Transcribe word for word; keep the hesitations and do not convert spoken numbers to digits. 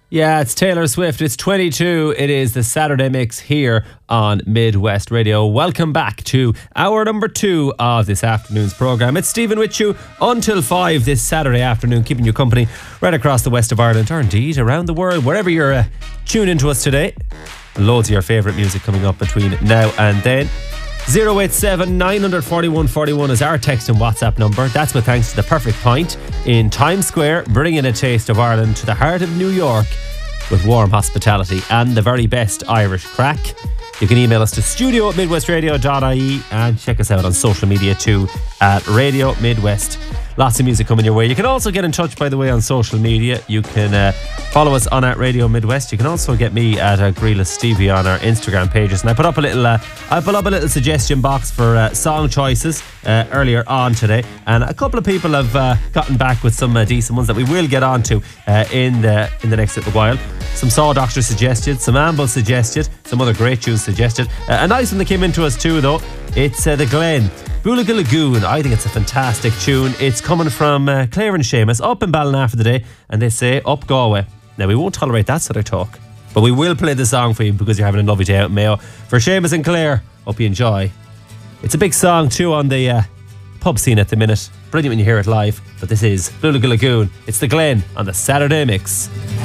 Yeah, it's Taylor Swift. It's twenty-two. It is the Saturday Mix here on Midwest Radio. Welcome back to hour number two of this afternoon's programme. It's Stephen with you until five this Saturday afternoon, keeping you company right across the west of Ireland, or indeed around the world, wherever you're uh, tuned into us today. Loads of your favourite music coming up between now and then. zero eight seven, nine four one, four one is our text and WhatsApp number. That's with thanks to The Perfect Pint in Times Square, bringing a taste of Ireland to the heart of New York with warm hospitality and the very best Irish crack. You can email us to studio at midwestradio dot I E and check us out on social media too at Radio Midwest. Lots of music coming your way. You can also get in touch, by the way, on social media. You can uh, follow us on at Radio Midwest. You can also get me at uh, Greeless Stevie on our Instagram pages. And I put up a little, uh, I put up a little suggestion box for uh, song choices uh, earlier on today, and a couple of people have uh, gotten back with some uh, decent ones that we will get on to uh, in the in the next little while. Some Saw Doctor suggested, some Amble suggested, some other great tunes suggested. Uh, a nice one that came into us too, though. It's uh, the Glen. Boolaga Lagoon. I think it's a fantastic tune. It's coming from uh, Claire and Seamus up in Ballina for the day, and they say up Galway. Now, we won't tolerate that sort of talk, but we will play the song for you because you're having a lovely day out in Mayo. For Seamus and Claire, hope you enjoy. It's a big song too on the uh, pub scene at the minute. Brilliant when you hear it live, but this is Boolaga Lagoon. It's the Glen on the Saturday Mix.